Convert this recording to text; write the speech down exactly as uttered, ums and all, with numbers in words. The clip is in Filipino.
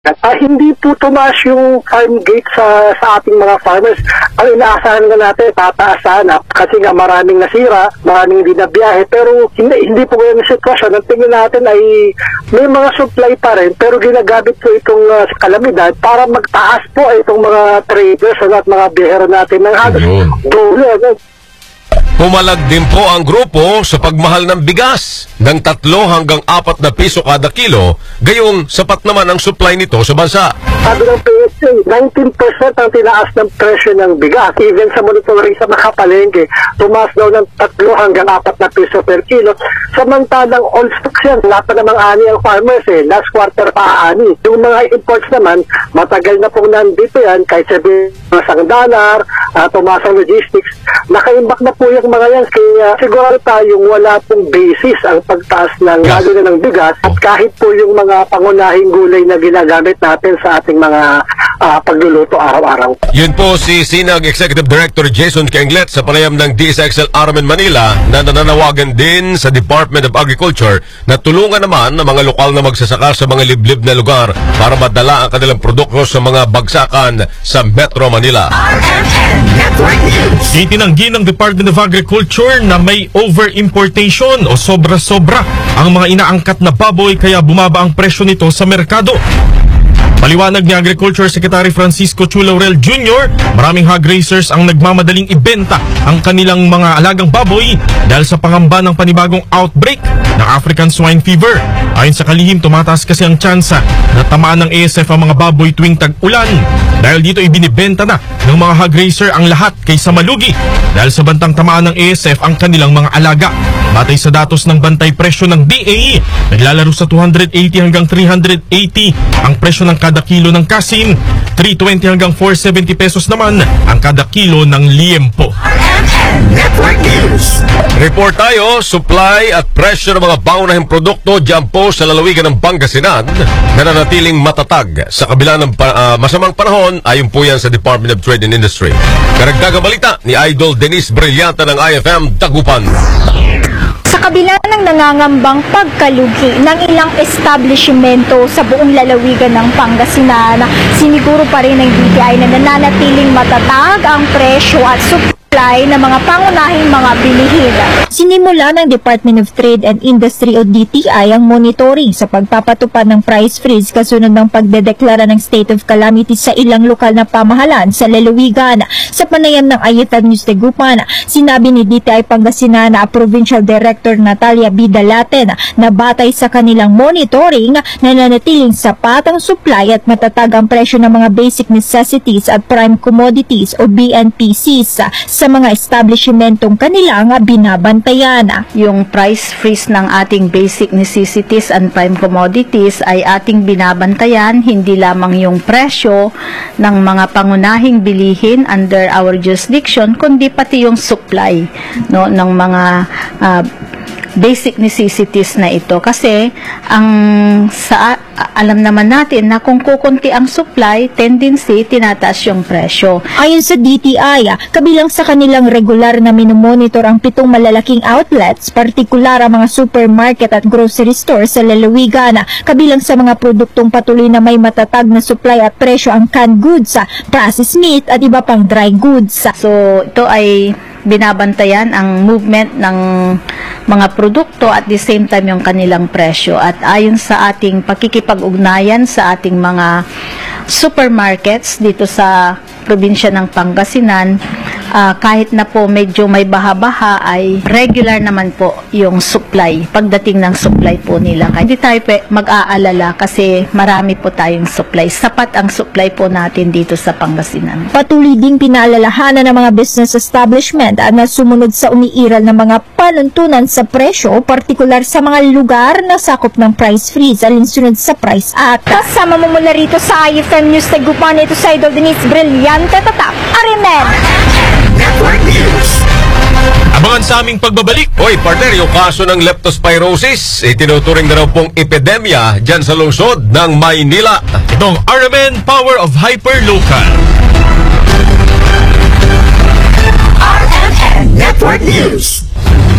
Uh, hindi po tumaas yung farm gate sa, sa ating mga farmers. Ang inaasahan na natin, tataas sana kasi nga maraming nasira, maraming hindi na biyahe, pero hindi, hindi po ganyan yung sitwasyon. Ang tingin natin ay may mga supply pa rin, pero ginagamit po itong uh, kalamidad para magtaas po itong mga traders at mga biyahero natin ng halos doble. Pumalag din po ang grupo sa pagmahal ng bigas ng tatlo hanggang apat na piso kada kilo, gayong sapat naman ang supply nito sa bansa. Sabi ng P S A, nineteen percent ang tinaas ng presyo ng bigas. Even sa monitoring sa mga palengke, tumaas daw ng tatlo hanggang apat na piso per kilo. Samantalang all stocks yan, wala pa namang ani ang farmers eh. Last quarter pa ani. Yung mga imports naman, matagal na pong nandito yan, kahit sabi masang dollar, uh, tumaas ang logistics, nakaimbak na po yung mga yan. Kaya siguro tayong wala pong basis ang pagtaas ng lalo na ng bigas at kahit po yung mga pangunahing gulay na ginagamit natin sa ating mga uh, pagluluto araw-araw. Yun po si Sinag Executive Director Jason Kenglet sa panayam ng D S X L Armen Manila na nananawagan din sa Department of Agriculture na tulungan naman ng mga lokal na magsasaka sa mga liblib na lugar para madala ang kanilang produkto sa mga bagsakan sa Metro Manila. Itinanggi ng Department of Agriculture na may over-importation o sobra-sobra ang mga inaangkat na baboy kaya bumaba ang presyo nito sa merkado. Paliwanag ni Agriculture Secretary Francisco Chu Laurel Junior, maraming hog raisers ang nagmamadaling ibenta ang kanilang mga alagang baboy dahil sa pangamba ng panibagong outbreak ng African Swine Fever. Ayon sa kalihim, tumataas kasi ang tsansa na tamaan ng A S F ang mga baboy tuwing tag-ulan. Dahil dito ibinibenta na ng mga hog raiser ang lahat kaysa malugi dahil sa bantang tamaan ng A S F ang kanilang mga alaga. Batay sa datos ng bantay presyo ng D A E, naglalaro sa two hundred eighty hanggang three hundred eighty ang presyo ng kada kilo ng kasim, three twenty hanggang four seventy pesos naman ang kada kilo ng liempo. Report tayo, supply at presyo ng mga pangunahing produkto dyan po sa lalawigan ng Pangasinan na nanatiling matatag sa kabila ng uh, masamang panahon, ayon po yan sa Department of Trade and Industry. Karagdagang balita ni Idol Denise Brillante ng I F M Dagupan. Sa kabila ng nangangambang pagkalugi ng ilang establishmento sa buong lalawigan ng Pangasinan, siniguro pa rin ng D T I na nananatiling matatag ang presyo at supply ng mga pangunahing mga bilihin. Sinimula ng Department of Trade and Industry o D T I ang monitoring sa pagpapatupad ng price freeze kasunod ng pagdedeklara ng state of calamity sa ilang lokal na pamahalaan sa lalawigan. Sa panayam ng Ayetan News Dagupan, sinabi ni D T I Pangasinan na Provincial Director Natalia Bidalaten na batay sa kanilang monitoring, nananatiling sapat ang supply at matatag ang presyo ng mga basic necessities at prime commodities o B N P Cs sa mga establishmentong kanilang binabantayan. Yung price freeze ng ating basic necessities and prime commodities ay ating binabantayan, hindi lamang yung presyo ng mga pangunahing bilihin under our jurisdiction, kundi pati yung supply, no, ng mga uh, basic necessities na ito. Kasi ang sa alam naman natin na kung kukunti ang supply, tendency tinataas yung presyo. Ayon sa D T I, kabilang sa kanilang regular na minomonitor ang pitong malalaking outlets, partikular ang mga supermarket at grocery stores sa lalawigan. Kabilang sa mga produktong patuloy na may matatag na supply at presyo ang canned goods, processed meat at iba pang dry goods. So ito ay binabantayan ang movement ng mga produkto at the same time yung kanilang presyo. At ayon sa ating pakikipag-ugnayan sa ating mga supermarkets dito sa probinsya ng Pangasinan, uh, kahit na po medyo may baha-baha ay regular naman po yung supply, pagdating ng supply po nila. Kaya hindi tayo mag-aalala kasi marami po tayong supply. Sapat ang supply po natin dito sa Pangasinan. Patuloy ding pinaalalahanan ng mga business establishment na sumunod sa umiiral ng mga panuntunan sa presyo, partikular sa mga lugar na sakop ng price freeze alinsunod sa Price Act. Kasama mo mula rito sa I F M News Dagupan, ito sa Idol Denise Brillante Tatak Arimen. Abangan sa aming pagbabalik. Hoy, partner, yung kaso ng leptospirosis, itinuturing na raw pong epidemya dyan sa lungsod ng Maynila. Itong R M N Power of Hyperlocal. R M N Network News.